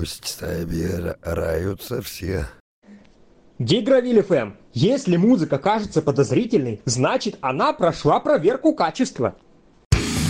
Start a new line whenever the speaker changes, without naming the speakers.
Пусть собираются все.
Гигровиль ФМ. Если музыка кажется подозрительной, значит она прошла проверку качества.